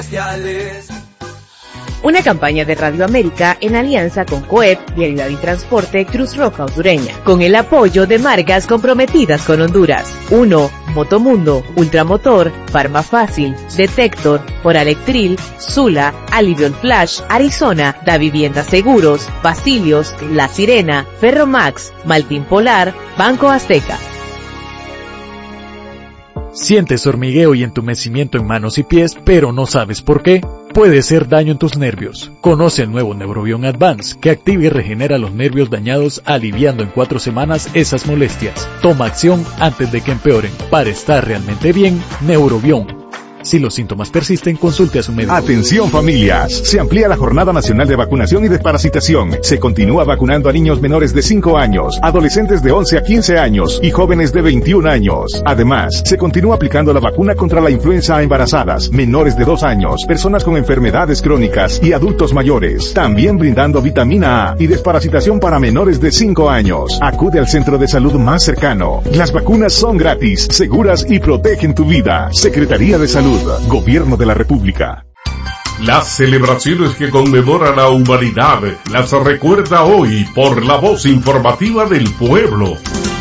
Una campaña de Radio América en alianza con COEP, Vialidad y Transporte, Cruz Roja Hondureña, con el apoyo de marcas comprometidas con Honduras. 1. Motomundo, Ultramotor, Farmafácil, Detector, Oralectril, Sula, Alivion Flash, Arizona, Da Vivienda Seguros, Basilios, La Sirena, Ferromax, Maltín Polar, Banco Azteca. Sientes hormigueo y entumecimiento en manos y pies, pero no sabes por qué. Puede ser daño en tus nervios. Conoce el nuevo Neurobion Advance, que activa y regenera los nervios dañados, aliviando en 4 semanas esas molestias. Toma acción antes de que empeoren. Para estar realmente bien, Neurobion. Si los síntomas persisten, consulte a su médico. Atención familias, se amplía la Jornada Nacional de Vacunación y Desparasitación. Se continúa vacunando a niños menores de 5 años, adolescentes de 11 a 15 años y jóvenes de 21 años. Además, se continúa aplicando la vacuna contra la influenza a embarazadas, menores de 2 años, personas con enfermedades crónicas y adultos mayores. También brindando vitamina A y desparasitación para menores de 5 años. Acude al centro de salud más cercano. Las vacunas son gratis, seguras y protegen tu vida. Secretaría de Salud. Gobierno de la República. Las celebraciones que conmemoran la humanidad las recuerda hoy por la voz informativa del pueblo.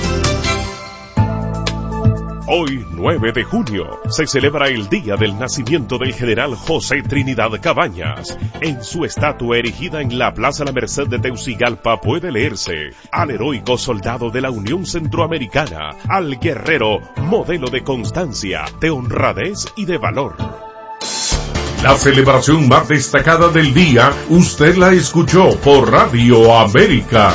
Hoy, 9 de junio, se celebra el día del nacimiento del general José Trinidad Cabañas. En su estatua erigida en la Plaza La Merced de Teucigalpa puede leerse: al heroico soldado de la Unión Centroamericana, al guerrero, modelo de constancia, de honradez y de valor. La celebración más destacada del día, usted la escuchó por Radio América.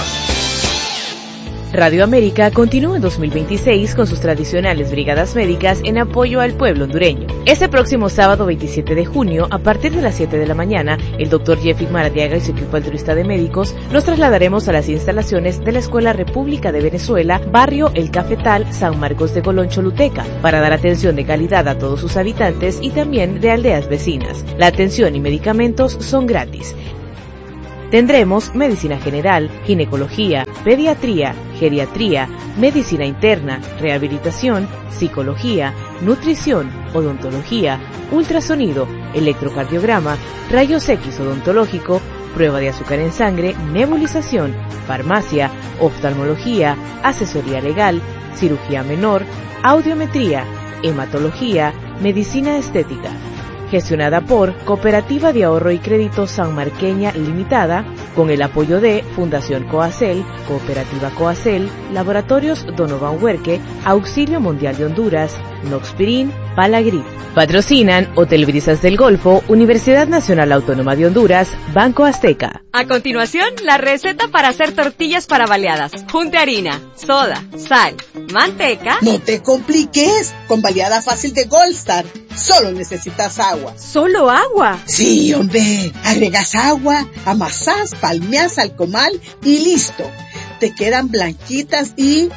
Radio América continúa en 2026 con sus tradicionales brigadas médicas en apoyo al pueblo hondureño. Este próximo sábado 27 de junio, a partir de las 7 de la mañana, el Dr. Jeffrey Maradiaga y su equipo altruista de médicos nos trasladaremos a las instalaciones de la Escuela República de Venezuela, barrio El Cafetal, San Marcos de Colón, Choluteca, para dar atención de calidad a todos sus habitantes y también de aldeas vecinas. La atención y medicamentos son gratis. Tendremos medicina general, ginecología, pediatría, geriatría, medicina interna, rehabilitación, psicología, nutrición, odontología, ultrasonido, electrocardiograma, rayos X odontológico, prueba de azúcar en sangre, nebulización, farmacia, oftalmología, asesoría legal, cirugía menor, audiometría, hematología, medicina estética. Gestionada por Cooperativa de Ahorro y Crédito Sanmarqueña Limitada, con el apoyo de Fundación Coacel, Cooperativa Coacel, Laboratorios Donovan Huerque, Auxilio Mundial de Honduras, Noxpirin, Palagrip. Patrocinan Hotel Brisas del Golfo, Universidad Nacional Autónoma de Honduras, Banco Azteca. A continuación, la receta para hacer tortillas para baleadas. Junte harina, soda, sal, manteca. No te compliques, con baleada fácil de Gold Star. Solo necesitas agua. ¿Solo agua? Sí, hombre. Agregas agua, amasás, palmeás al comal y listo. Te quedan blanquitas y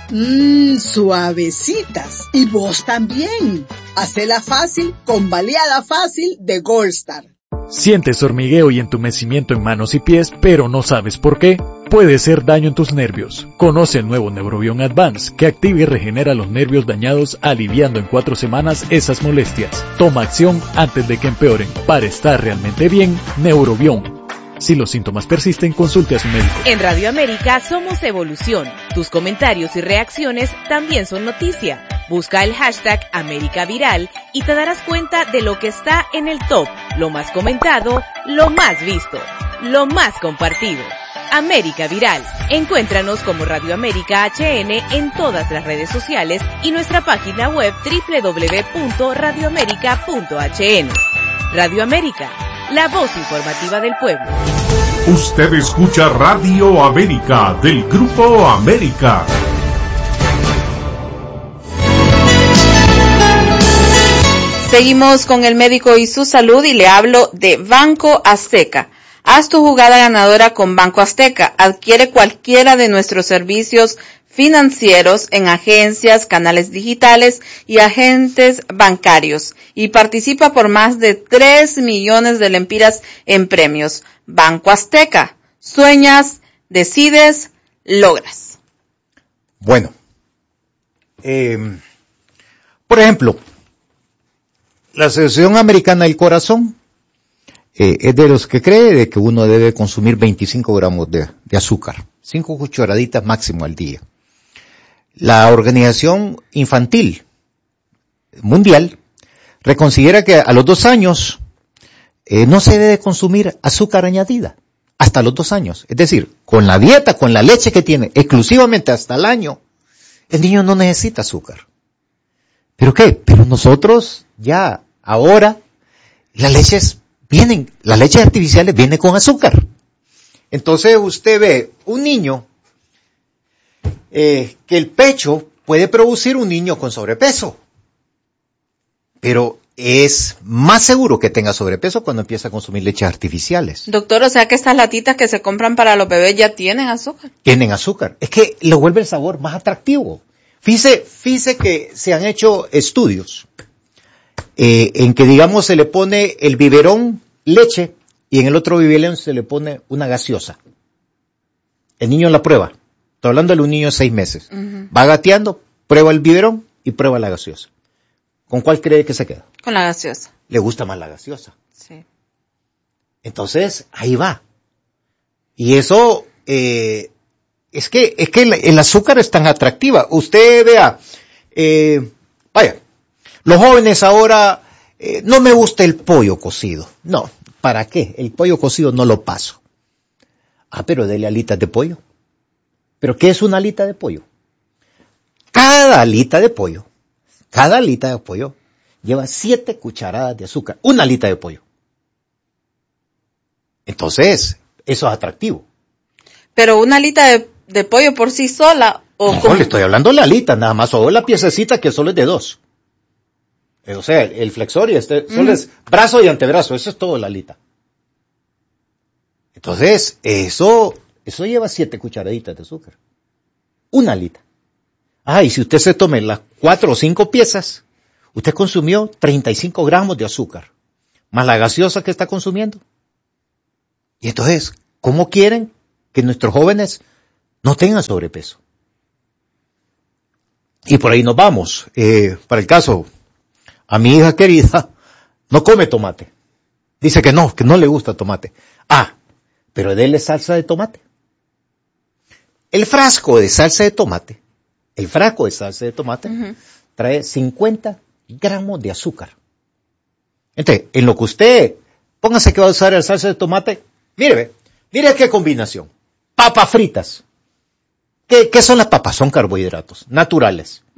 suavecitas. Y vos también. Hacela fácil con baleada fácil de Gold Star. Sientes hormigueo y entumecimiento en manos y pies, pero no sabes por qué. Puede ser daño en tus nervios. Conoce el nuevo Neurobion Advance, que activa y regenera los nervios dañados, aliviando en 4 semanas esas molestias. Toma acción antes de que empeoren. Para estar realmente bien, Neurobion. Si los síntomas persisten, consulte a su médico. En Radio América somos evolución. Tus comentarios y reacciones también son noticia. Busca el hashtag América Viral y te darás cuenta de lo que está en el top, lo más comentado, lo más visto, lo más compartido. América Viral. Encuéntranos como Radio América HN en todas las redes sociales y nuestra página web www.radioamerica.hn. Radio América, la voz informativa del pueblo. Usted escucha Radio América del Grupo América. Seguimos con el médico y su salud y le hablo de Banco Azteca. Haz tu jugada ganadora con Banco Azteca. Adquiere cualquiera de nuestros servicios financieros en agencias, canales digitales y agentes bancarios y participa por más de 3 millones de lempiras en premios. Banco Azteca. Sueñas, decides, logras. Bueno, por ejemplo, la Asociación Americana del Corazón es de los que cree de que uno debe consumir 25 gramos de azúcar, 5 cucharaditas máximo al día. La Organización Infantil Mundial reconsidera que a los 2 años no se debe consumir azúcar añadida, hasta los 2 años. Es decir, con la dieta, con la leche que tiene, exclusivamente hasta el año, el niño no necesita azúcar. ¿Pero qué? Pero nosotros ya, ahora, las leches artificiales vienen con azúcar. Entonces usted ve un niño que el pecho puede producir un niño con sobrepeso. Pero es más seguro que tenga sobrepeso cuando empieza a consumir leches artificiales. Doctor, o sea que estas latitas que se compran para los bebés ya tienen azúcar. Tienen azúcar. Es que le vuelve el sabor más atractivo. Fíjese que se han hecho estudios en que, digamos, se le pone el biberón leche y en el otro biberón se le pone una gaseosa. El niño la prueba. Estoy hablando de un niño de 6 meses. Uh-huh. Va gateando, prueba el biberón y prueba la gaseosa. ¿Con cuál cree que se queda? Con la gaseosa. Le gusta más la gaseosa. Sí. Entonces, ahí va. Y eso, es que el azúcar es tan atractiva. Usted vea, vaya, los jóvenes ahora, no me gusta el pollo cocido. No, ¿para qué? El pollo cocido no lo paso. Pero dele alitas de pollo. ¿Pero qué es una alita de pollo? Cada alita de pollo lleva 7 cucharadas de azúcar. Una alita de pollo. Entonces, eso es atractivo. Pero una alita de pollo por sí sola, o no, le estoy hablando de la alita, nada más, o la piececita que solo es de 2. O sea, el flexor y solo es brazo y antebrazo, eso es todo la alita. Entonces, eso lleva 7 cucharaditas de azúcar. Una alita. Y si usted se tome las 4 o 5 piezas, usted consumió 35 gramos de azúcar, más la gaseosa que está consumiendo. Y entonces, ¿cómo quieren que nuestros jóvenes no tengan sobrepeso? Y por ahí nos vamos. Para el caso, a mi hija querida no come tomate. Dice que no le gusta tomate. Pero déle salsa de tomate. El frasco de salsa de tomate uh-huh, trae 50 gramos de azúcar. Entonces, en lo que usted, póngase que va a usar la salsa de tomate, mire qué combinación. Papas fritas. ¿Qué son las papas? Son carbohidratos naturales.